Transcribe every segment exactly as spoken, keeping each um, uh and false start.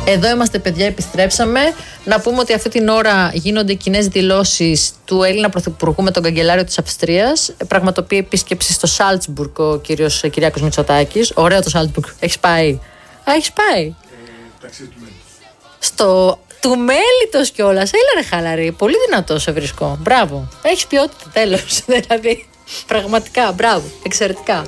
Εδώ είμαστε, παιδιά, επιστρέψαμε. Να πούμε ότι αυτή την ώρα γίνονται κοινές δηλώσεις του Έλληνα Πρωθυπουργού με τον καγκελάριο της Αυστρίας. Πραγματοποιεί επίσκεψη στο Σάλτσμπουργκ ο κύριος Κυριάκος Μητσοτάκης. Ωραίο το Σάλτσμπουργκ. Έχεις πάει? Α, έχεις πάει. Ε, ταξίδι του Μέλιτος. Στο του Μέλιτος κιόλας. Έλα ρε χαλαρή. Πολύ δυνατό σε βρίσκω. Μπράβο. Έχεις ποιότητα, τέλος. Δηλαδή. Πραγματικά, μπράβο, εξαιρετικά.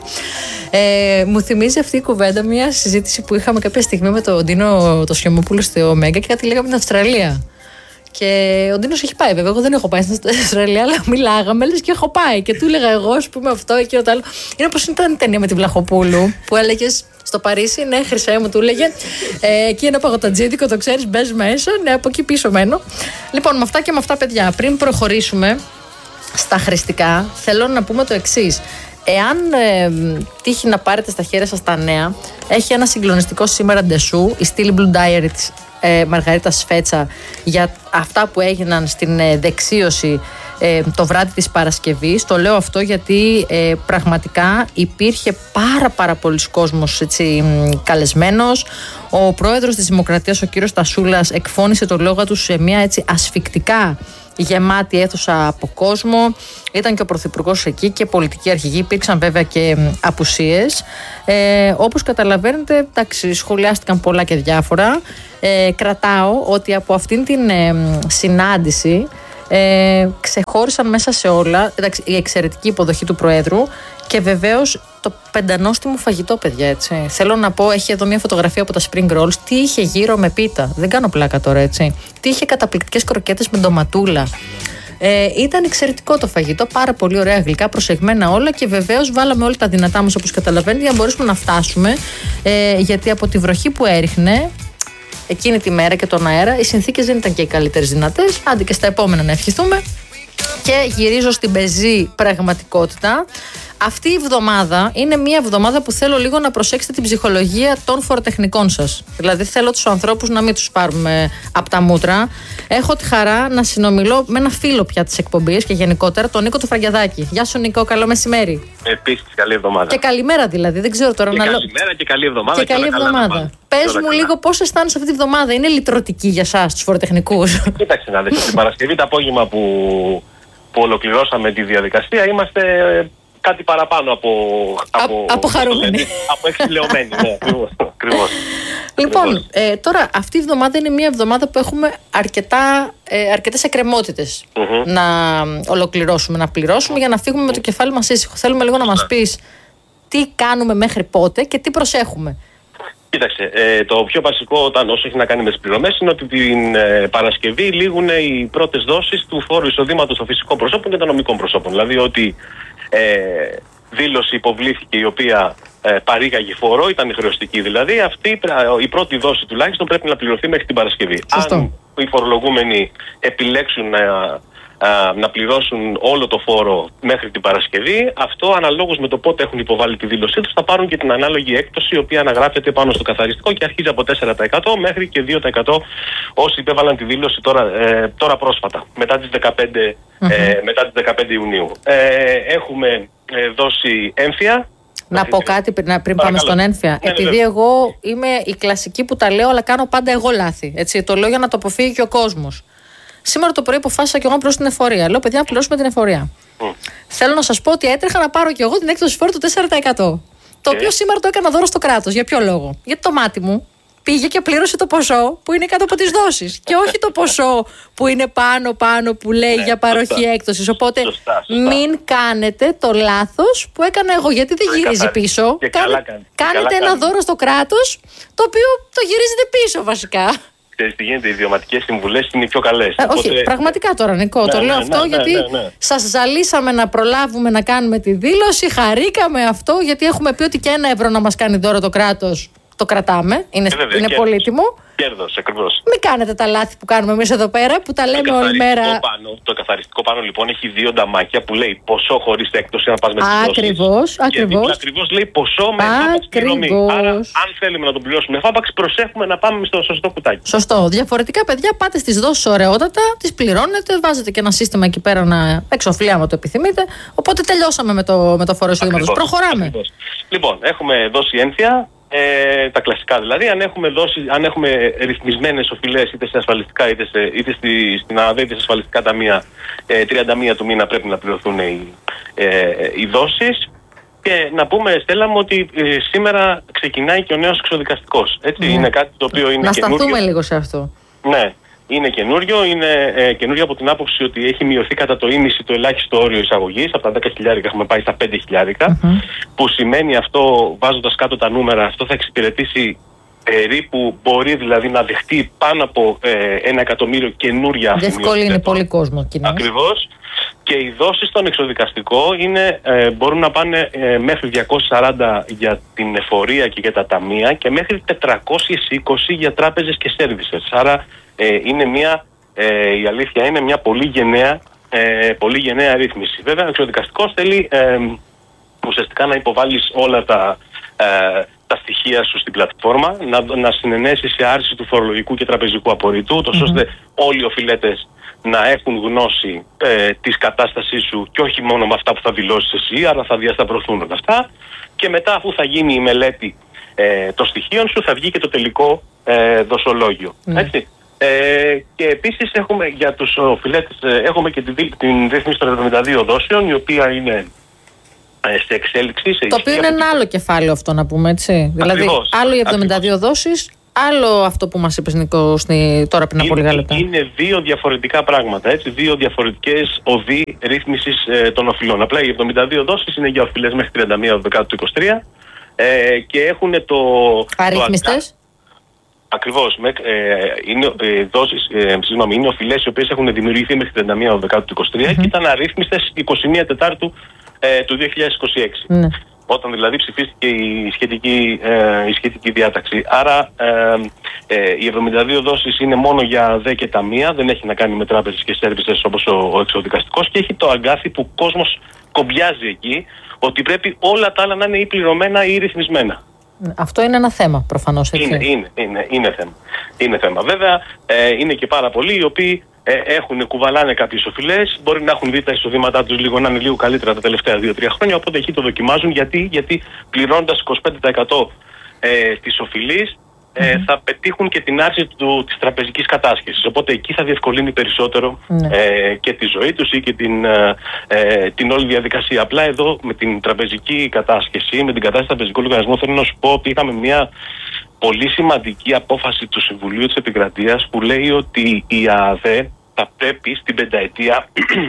Ε, μου θυμίζει αυτή η κουβέντα μια συζήτηση που είχαμε κάποια στιγμή με τον Ντίνο το Σιωμόπουλο στο Μέγκα και κάτι λέγαμε την Αυστραλία. Και ο Ντίνος έχει πάει, βέβαια. Εγώ δεν έχω πάει στην Αυστραλία, αλλά μιλάγαμε, λες και έχω πάει. Και του έλεγα εγώ, α πούμε, αυτό, εκείνο το άλλο. Είναι όπως ήταν η ταινία με τη Βλαχοπούλου που έλεγε στο Παρίσι, ναι, χρυσέ μου, του έλεγε. Ε, εκεί ένα παγωτατζίδικο, το ξέρεις, μπες μέσα. Ναι, από εκεί πίσω μένω. Λοιπόν, με αυτά και με αυτά, παιδιά, πριν προχωρήσουμε στα χρηστικά, θέλω να πούμε το εξής. Εάν ε, τύχει να πάρετε στα χέρια σας τα νέα, έχει ένα συγκλονιστικό σήμερα ντεσού, η Still Blue Diary της ε, Μαργαρίτας Σφέτσα, για αυτά που έγιναν στην ε, δεξίωση ε, το βράδυ της Παρασκευής. Το λέω αυτό γιατί ε, πραγματικά υπήρχε πάρα πάρα πολλοί κόσμος έτσι, καλεσμένος. Ο πρόεδρος της Δημοκρατίας, ο κύριος Τασούλας, εκφώνησε το λόγο του σε μια έτσι ασφικτικά γεμάτη αίθουσα από κόσμο. Ήταν και ο πρωθυπουργός εκεί και πολιτικοί αρχηγοί. Υπήρξαν βέβαια και απουσίες. Ε, όπως καταλαβαίνετε, εντάξει, σχολιάστηκαν πολλά και διάφορα. Ε, κρατάω ότι από αυτήν την ε, συνάντηση ε, ξεχώρισαν μέσα σε όλα, εντάξει, η εξαιρετική υποδοχή του Προέδρου και βεβαίως το πεντανόστιμο φαγητό, παιδιά, έτσι. Θέλω να πω, έχει εδώ μια φωτογραφία από τα Spring Rolls. Τι είχε γύρω με πίτα. Δεν κάνω πλάκα τώρα, έτσι. Τι είχε καταπληκτικές κροκέτες με ντοματούλα. Ε, ήταν εξαιρετικό το φαγητό. Πάρα πολύ ωραία γλυκά, προσεγμένα όλα. Και βεβαίως βάλαμε όλα τα δυνατά μας, όπως καταλαβαίνετε, για να μπορέσουμε να φτάσουμε. Ε, γιατί από τη βροχή που έριχνε εκείνη τη μέρα και τον αέρα, οι συνθήκες δεν ήταν και οι καλύτερες δυνατές. Άντε και στα επόμενα να ευχηθούμε. Και γυρίζω στην πεζή πραγματικότητα. Αυτή η εβδομάδα είναι μια εβδομάδα που θέλω λίγο να προσέξετε την ψυχολογία των φοροτεχνικών σας. Δηλαδή θέλω τους ανθρώπους να μην τους πάρουμε από τα μούτρα. Έχω τη χαρά να συνομιλώ με ένα φίλο πια της εκπομπής και γενικότερα, τον Νίκο του Φραγκιαδάκη. Γεια σου, Νίκο, καλό μεσημέρι. Επίσης, καλή εβδομάδα. Και καλημέρα δηλαδή, δεν ξέρω τώρα και να λέω. Καλημέρα και καλή εβδομάδα. Και καλή εβδομάδα. Πες μου λίγο πώς αισθάνεσαι αυτή τη εβδομάδα. Είναι λυτρωτική για εσάς, τους φοροτεχνικούς? Κοίταξε να δεις, την Παρασκευή το απόγευμα που, που ολοκληρώσαμε τη διαδικασία, είμαστε κάτι παραπάνω από, από, από χαρούμενοι. Από εξηλαιωμένοι, ναι, ακριβώς. Λοιπόν, ε, τώρα αυτή η εβδομάδα είναι μια εβδομάδα που έχουμε αρκετά, ε, αρκετές εκκρεμότητες mm-hmm. να ολοκληρώσουμε, να πληρώσουμε για να φύγουμε mm-hmm. με το κεφάλι μας ήσυχο. Θέλουμε λίγο να μας πεις τι κάνουμε μέχρι πότε και τι προσέχουμε. Κοίταξε, ε, το πιο βασικό όταν όσο έχει να κάνει με τις πληρωμές είναι ότι την ε, Παρασκευή λήγουν οι πρώτες δόσεις του φόρου εισοδήματος των φυσικών προσώπων και των νομικών προσώπων. Δηλαδή ότι ε, δήλωση υποβλήθηκε η οποία ε, παρήγαγε φόρο, ήταν χρεωστική δηλαδή, αυτή η πρώτη δόση τουλάχιστον πρέπει να πληρωθεί μέχρι την Παρασκευή. Σωστό. Αν οι φορολογούμενοι επιλέξουν να, α, να πληρώσουν όλο το φόρο μέχρι την Παρασκευή, αυτό αναλόγως με το πότε έχουν υποβάλει τη δήλωσή τους θα πάρουν και την ανάλογη έκπτωση η οποία αναγράφεται πάνω στο καθαριστικό και αρχίζει από τέσσερα τοις εκατό μέχρι και δύο τοις εκατό όσοι υπέβαλαν τη δήλωση τώρα, ε, τώρα πρόσφατα, μετά τις δεκαπέντε, mm-hmm. ε, μετά τις δεκαπέντε Ιουνίου. Ε, έχουμε ε, δώσει έμφυα. Να πω κάτι πριν, πριν πάμε στον έμφυα. Ναι, Επειδή ναι, εγώ είμαι η κλασική που τα λέω, αλλά κάνω πάντα εγώ λάθη. Έτσι, το λέω για να το αποφύγει και ο κόσμος. Σήμερα το πρωί αποφάσισα και εγώ να πληρώσω την εφορία. Λέω, παιδιά, να πληρώσουμε την εφορία. Mm. Θέλω να σας πω ότι έτρεχα να πάρω και εγώ την έκπτωση φόρου του τέσσερα τοις εκατό. Το οποίο σήμερα το έκανα δώρο στο κράτος. Για ποιο λόγο? Γιατί το μάτι μου πήγε και πλήρωσε το ποσό που είναι κάτω από τις δόσεις. Και όχι το ποσό που είναι πάνω-πάνω που λέει ναι, για παροχή έκπτωσης. Οπότε σωστά, σωστά. Μην κάνετε το λάθος που έκανα εγώ. Γιατί δεν γυρίζει καθαρι. πίσω. Και Κάνε, καλά κάνει. Κάνετε καλά ένα κάνει. δώρο στο κράτος, το οποίο το γυρίζετε πίσω βασικά. Ξέρεις τι γίνεται, οι ιδιωματικές συμβουλές είναι οι πιο καλές. Ε, Οπότε... Όχι, πραγματικά τώρα, Νικό, ναι, το λέω ναι, αυτό ναι, γιατί ναι, ναι, ναι. σας ζαλίσαμε να προλάβουμε να κάνουμε τη δήλωση, χαρήκαμε αυτό, γιατί έχουμε πει ότι και ένα ευρώ να μας κάνει δώρο το κράτος, το κρατάμε, είναι, ε, βέβαια, είναι κέρδος, πολύτιμο. Κέρδος, ακριβώς. Μην κάνετε τα λάθη που κάνουμε εμείς εδώ πέρα, που τα το λέμε όλη μέρα. Πάνω, το καθαριστικό πάνω λοιπόν έχει δύο νταμάκια που λέει ποσό χωρίς έκπτωση να πας με τις δόσεις. Ακριβώς, ακριβώς. Και ακριβώς λέει ποσό με εφάπαξ πληρωμή. Άρα αν θέλουμε να τον πληρώσουμε εφάπαξ, προσέχουμε να πάμε στο σωστό κουτάκι. Σωστό. Διαφορετικά, παιδιά, πάτε στις δόσεις ωραιότατα, τις πληρώνετε, βάζετε και ένα σύστημα εκεί πέρα να εξοφλεί άμα το επιθυμείτε. Οπότε τελειώσαμε με το, με το φόρο εισοδήματος. Προχωράμε. Ακριβώς. Λοιπόν, έχουμε δώσει έμφυα. Ε, τα κλασικά δηλαδή, αν έχουμε, δώσει, αν έχουμε ρυθμισμένες οφειλές είτε σε ασφαλιστικά είτε, σε, είτε στη, στην ΑΔΕ είτε σε ασφαλιστικά ταμεία, ε, τριάντα μία του μήνα πρέπει να πληρωθούν οι, ε, οι δόσεις. Και να πούμε, Στέλλα μου, ότι ε, σήμερα ξεκινάει και ο νέος εξοδικαστικός. Έτσι, ναι. Είναι κάτι το οποίο είναι να καινούριο. Να σταθούμε λίγο σε αυτό. Ναι. Είναι καινούριο, είναι ε, καινούριο από την άποψη ότι έχει μειωθεί κατά το ίμιση το ελάχιστο όριο εισαγωγής. Από τα δέκα χιλιάρικα έχουμε πάει στα πέντε χιλιάρικα. Mm-hmm. Που σημαίνει αυτό, βάζοντας κάτω τα νούμερα, αυτό θα εξυπηρετήσει περίπου, μπορεί δηλαδή να δεχτεί πάνω από ε, ένα εκατομμύριο καινούρια αφημιωτικά. Διευκολύνει πολύ κόσμο. Ακριβώς. Και οι δόσεις στον εξοδικαστικό είναι, ε, μπορούν να πάνε ε, μέχρι διακόσιες σαράντα για την εφορία και για τα ταμεία και μέχρι τετρακόσιες είκοσι για τράπεζες και σέρβισες. Άρα ε, είναι μια, ε, η αλήθεια είναι μια πολύ γενναία, ε, πολύ γενναία ρύθμιση. Βέβαια ο εξοδικαστικός θέλει ε, ουσιαστικά να υποβάλεις όλα τα, ε, τα στοιχεία σου στην πλατφόρμα, να, να συνενέσεις σε άρση του φορολογικού και τραπεζικού απορρίτου, mm-hmm. ώστε όλοι οι οφειλέτες να έχουν γνώση ε, της κατάστασής σου και όχι μόνο με αυτά που θα δηλώσεις εσύ, αλλά θα διασταυρωθούν όλα αυτά. Και μετά, αφού θα γίνει η μελέτη ε, των στοιχείων σου, θα βγει και το τελικό ε, δοσολόγιο. Mm. Έτσι. Ε, και επίσης έχουμε για τους οφειλέτες, ε, έχουμε και την, την ρύθμιση των εβδομήντα δύο δόσεων, η οποία είναι ε, σε εξέλιξη. Σε το οποίο είναι ένα άλλο κεφάλαιο αυτό, να πούμε, έτσι. Ακριβώς, δηλαδή, άλλο οι εβδομήντα δύο ακριβώς. δόσεις. Άλλο αυτό που μας είπες, Νικό, στη... τώρα πριν από λίγα λεπτά. Είναι δύο διαφορετικά πράγματα, έτσι, δύο διαφορετικές οδοί ρύθμισης ε, των οφειλών. Απλά οι εβδομήντα δύο δόσεις είναι για οφειλές μέχρι τριάντα μία Δεκάτου του είκοσι τρία ε, και έχουν το... Αρρύθμιστες. Το... Ακριβώς. Με, ε, είναι, ε, δόσεις, ε, συγγνώμη, είναι οφειλές οι οποίες έχουν δημιουργηθεί μέχρι τριάντα μία Δεκάτου του είκοσι τρία mm-hmm. και ήταν αρρύθμιστες είκοσι μία Τετάρτου ε, του δύο χιλιάδες είκοσι έξι. Mm. Όταν δηλαδή ψηφίστηκε η σχετική, ε, η σχετική διάταξη. Άρα ε, ε, οι εβδομήντα δύο δόσεις είναι μόνο για ΔΕ και ταμεία, δεν έχει να κάνει με τράπεζες και σέρβισες όπως ο, ο εξοδικαστικός και έχει το αγκάθι που ο κόσμος κομπιάζει εκεί, ότι πρέπει όλα τα άλλα να είναι ή πληρωμένα ή ρυθμισμένα. Αυτό είναι ένα θέμα προφανώς, έτσι. Είναι, είναι, είναι, είναι, θέμα. είναι θέμα. Βέβαια ε, είναι και πάρα πολλοί οι οποίοι Ε, έχουν, κουβαλάνε κάποιες οφειλές, μπορεί να έχουν δει τα εισοδήματά τους λίγο να είναι λίγο καλύτερα τα τελευταία δύο τρία χρόνια, οπότε εκεί το δοκιμάζουν. Γιατί, γιατί πληρώνοντας είκοσι πέντε τοις εκατό ε, της οφειλής ε, mm-hmm. θα πετύχουν και την άρση του, της τραπεζικής κατάσχεσης. Οπότε εκεί θα διευκολύνει περισσότερο mm-hmm. ε, και τη ζωή τους ή και την, ε, την όλη διαδικασία. Απλά εδώ με την τραπεζική κατάσχεση, με την κατάσταση του τραπεζικού λογαριασμού, θέλω να σου πω ότι είχαμε μια πολύ σημαντική απόφαση του Συμβουλίου της Επικρατείας που λέει ότι η ΑΔΕ θα πρέπει στην πενταετία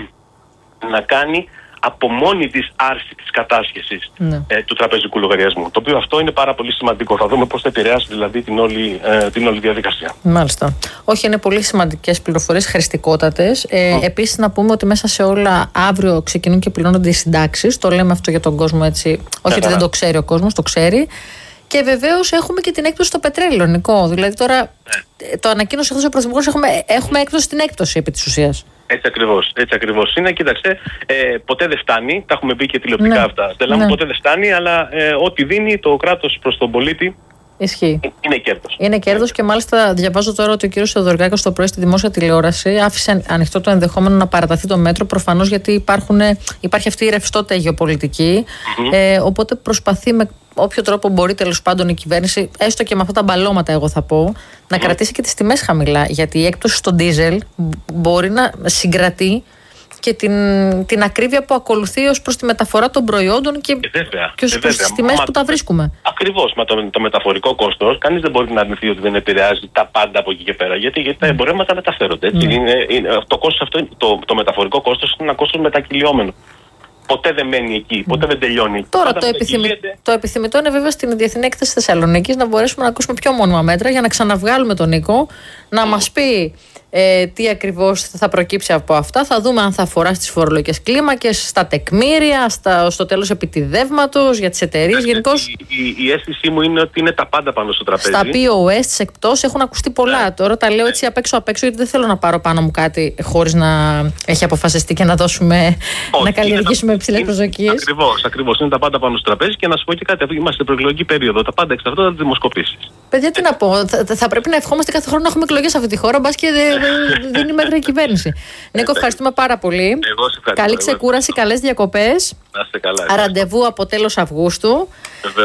να κάνει από μόνη της άρση της κατάσχεσης ναι. ε, του τραπεζικού λογαριασμού. Το οποίο αυτό είναι πάρα πολύ σημαντικό. Θα δούμε πώς θα επηρεάσει δηλαδή την όλη, ε, την όλη διαδικασία. Μάλιστα. Όχι, είναι πολύ σημαντικές πληροφορίες, χρηστικότατες. Ε, mm. Επίσης να πούμε ότι μέσα σε όλα αύριο ξεκινούν και πληρώνονται οι συντάξεις. Το λέμε αυτό για τον κόσμο έτσι. Όχι ότι δεν το ξέρει ο κόσμος, το ξέρει. Και βεβαίως έχουμε και την έκπτωση στο πετρέλαιο, Νικό. Δηλαδή τώρα ναι. το ανακοίνωσε αυτό ο Πρωθυπουργός, έχουμε, έχουμε έκπτωση στην έκπτωση επί της ουσίας. Έτσι ακριβώς, έτσι ακριβώς είναι. Κοίταξε, ε, ποτέ δεν φτάνει, τα έχουμε πει και τηλεοπτικά ναι. αυτά. Στέλλα μου, ναι. ποτέ δεν φτάνει, αλλά ε, ό,τι δίνει το κράτος προς τον πολίτη ισχύει. Είναι κέρδος. Είναι κέρδος και μάλιστα διαβάζω τώρα ότι ο κύριος Θεοδωράκος το πρωί στη δημόσια τηλεόραση άφησε ανοιχτό το ενδεχόμενο να παραταθεί το μέτρο, προφανώς γιατί υπάρχουν, υπάρχει αυτή η ρευστότητα γεωπολιτική. Mm-hmm. Ε, οπότε προσπαθεί με όποιο τρόπο μπορεί τέλος πάντων η κυβέρνηση, έστω και με αυτά τα μπαλώματα, εγώ θα πω, να mm-hmm. κρατήσει και τις τιμές χαμηλά. Γιατί η έκπτωση στο ντίζελ μπορεί να συγκρατεί και την, την ακρίβεια που ακολουθεί ως προς τη μεταφορά των προϊόντων και, ε, και ως προς τις τιμές μα, που τα βρίσκουμε. Ακριβώς. Με το, το μεταφορικό κόστος, κανείς δεν μπορεί να αρνηθεί ότι δεν επηρεάζει τα πάντα από εκεί και πέρα. Γιατί, γιατί τα εμπορεύματα μεταφέρονται. Έτσι. Mm. Είναι, είναι, το, κόστος αυτό, το, το μεταφορικό κόστος είναι ένα κόστος μετακυλιόμενο. Ποτέ δεν μένει εκεί, ποτέ mm. δεν τελειώνει εκεί. Τώρα το, επιθυμη... το επιθυμητό είναι βέβαια στην Διεθνή Έκθεση Θεσσαλονίκης να μπορέσουμε να ακούσουμε πιο μόνιμα μέτρα για να ξαναβγάλουμε τον Νίκο, να mm. μας πει ε, τι ακριβώς θα προκύψει από αυτά. Θα δούμε αν θα αφορά στις φορολογικές κλίμακες, στα τεκμήρια, στα, στο τέλος επιτιδεύματος, για τις εταιρείες γενικώς. Η, η, η αίσθησή μου είναι ότι είναι τα πάντα πάνω στο τραπέζι. Στα πι ο ες, τις εκπτώσεις έχουν ακουστεί πολλά. Yeah. Τώρα τα λέω έτσι απ' έξω απ' έξω, γιατί δεν θέλω να πάρω πάνω μου κάτι χωρίς να έχει αποφασιστεί και να δώσουμε, oh, να καλλιεργήσουμε υψηλές προσδοκίες. Ακριβώς, ακριβώς. Είναι τα πάντα πάνω στο τραπέζι και να σου πω και κάτι. Είμαστε σε προεκλογική περίοδο. Τα πάντα εξαρτώνται από τις δημοσκοπήσεις. Παιδιά, τι να πω. Θα, θα πρέπει να ευχόμαστε κάθε χρόνο να έχουμε εκλογές σε αυτή τη χώρα, μπας και δίνει μέτρα η κυβέρνηση. Νίκο, ευχαριστούμε πάρα πολύ. Εγώ σε ευχαριστώ. Καλή ξεκούραση, καλές διακοπές. Να είστε καλά. Ραντεβού από τέλος Αυγούστου. Βεβαίως.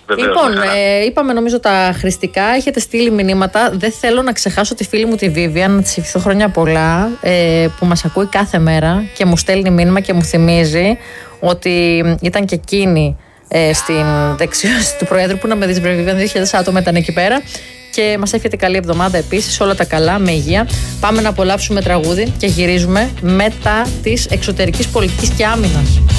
Βεβαίως, λοιπόν, ε, είπαμε νομίζω τα χρηστικά. Έχετε στείλει μηνύματα. Δεν θέλω να ξεχάσω τη φίλη μου τη Βίβια, να της ευχηθώ χρόνια πολλά, ε, που μας ακούει κάθε μέρα και μου στέλνει μήνυμα και μου θυμίζει ότι ήταν και εκείνη ε, στην δεξιώση του Προέδρου που να με δεις, Βίβια, δύο χιλιάδες άτομα ήταν εκεί πέρα. Και μας εύχεται καλή εβδομάδα επίσης, όλα τα καλά, με υγεία. Πάμε να απολαύσουμε τραγούδι και γυρίζουμε μετά της εξωτερικής πολιτικής και άμυνας.